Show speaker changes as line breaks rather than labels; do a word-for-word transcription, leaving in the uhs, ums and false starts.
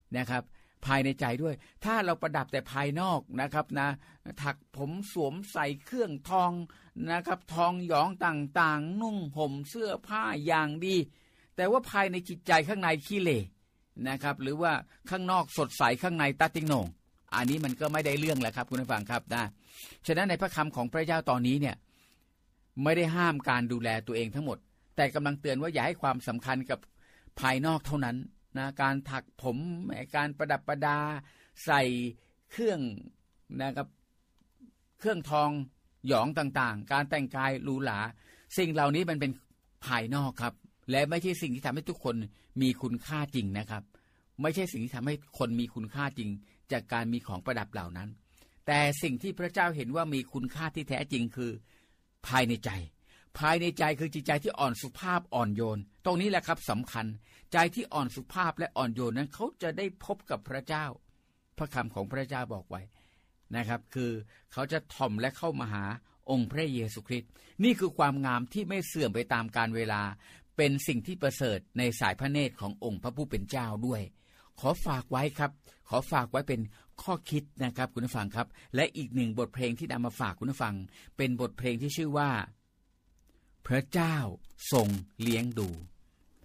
นะครับภายในใจด้วยถ้าเราประดับแต่ภายนอกนะครับนะถักผมสวมใส่เครื่องทองนะครับทองหยองต่างๆนุ่งห่มเสื้อผ้าอย่างดีแต่ว่าภายในจิตใจข้างในขี้เหร่นะครับหรือว่าข้างนอกสดใสข้างในตาติงโหน่งอันนี้มันก็ไม่ได้เรื่องแหละครับคุณผู้ฟังครับนะฉะนั้นในพระคำของพระเจ้าตอนนี้เนี่ยไม่ได้ห้ามการดูแลตัวเองทั้งหมดแต่กำลังเตือนว่าอย่าให้ความสำคัญกับภายนอกเท่านั้นนะการถักผมการประดับประดาใส่เครื่องนะครับเครื่องทองหยองต่างๆการแต่งกายหรูหราสิ่งเหล่านี้มันเป็นภายนอกครับและไม่ใช่สิ่งที่ทำให้ทุกคนมีคุณค่าจริงนะครับไม่ใช่สิ่งที่ทำให้คนมีคุณค่าจริงจากการมีของประดับเหล่านั้นแต่สิ่งที่พระเจ้าเห็นว่ามีคุณค่าที่แท้จริงคือภายในใจภายในใจคือจิตใจที่อ่อนสุภาพอ่อนโยนตรงนี้แหละครับสำคัญใจที่อ่อนสุภาพและอ่อนโยนนั้นเขาจะได้พบกับพระเจ้าพระคำของพระเจ้าบอกไว้นะครับคือเขาจะถ่อมและเข้ามาหาองค์พระเยซูคริสต์นี่คือความงามที่ไม่เสื่อมไปตามกาลเวลาเป็นสิ่งที่ประเสริฐในสายพระเนตรขององค์พระผู้เป็นเจ้าด้วยขอฝากไว้ครับขอฝากไว้เป็นข้อคิดนะครับคุณผู้ฟังครับและอีกหนึ่งบทเพลงที่นำมาฝากคุณผู้ฟังเป็นบทเพลงที่ชื่อว่าพระเจ้าทรงเลี้ยงดู